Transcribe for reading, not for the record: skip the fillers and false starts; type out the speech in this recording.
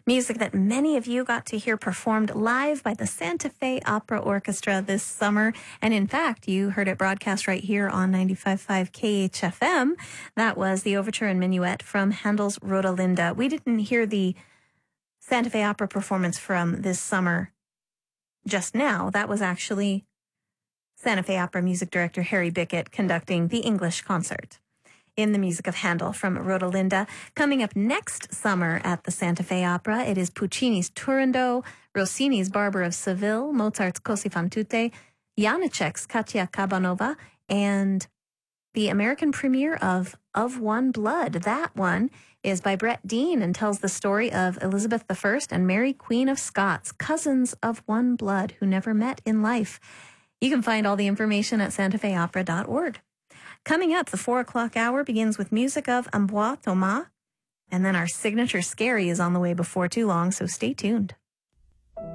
Music that many of you got to hear performed live by the Santa Fe Opera Orchestra this summer. And in fact, you heard it broadcast right here on 95.5 KHFM. That was the Overture and Minuet from Handel's Rosalinda. We didn't hear the Santa Fe Opera performance from this summer just now. That was actually Santa Fe Opera music director Harry Bickett conducting the English concert in the music of Handel from Rosalinda. Coming up next summer at the Santa Fe Opera, it is Puccini's Turandot, Rossini's Barber of Seville, Mozart's Così fan tutte, Janacek's Katia Kabanova, and the American premiere of One Blood. That one is by Brett Dean and tells the story of Elizabeth I and Mary, Queen of Scots, cousins of one blood who never met in life. You can find all the information at santafeopera.org. Coming up, the 4 o'clock hour begins with music of Ambroise Thomas, and then our signature Scary is on the way before too long, so stay tuned.